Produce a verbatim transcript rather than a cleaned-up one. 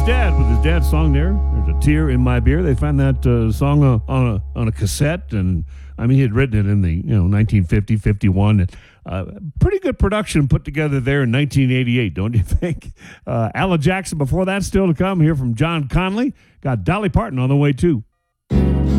dad with his dad's song there. There's a tear in my beer. They found that uh, song uh, on a on a cassette, and I mean he had written it in the you know nineteen fifty, fifty-one. And, uh, pretty good production put together there in nineteen eighty-eight, don't you think? Uh, Alan Jackson before that, still to come here from John Conley. Got Dolly Parton on the way too.